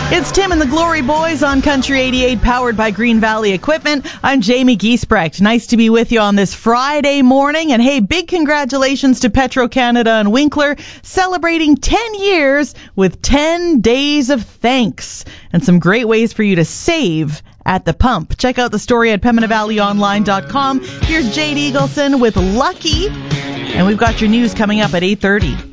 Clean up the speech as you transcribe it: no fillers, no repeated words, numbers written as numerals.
It's Tim and the Glory Boys on Country 88, powered by Green Valley Equipment. I'm Jamie Giesbrecht. Nice to be with you on this Friday morning. And hey, big congratulations to Petro-Canada and Winkler, celebrating 10 years with 10 days of thanks. And some great ways for you to save at the pump. Check out the story at PembinaValleyOnline.com. Here's Jade Eagleson with Lucky. And we've got your news coming up at 8:30.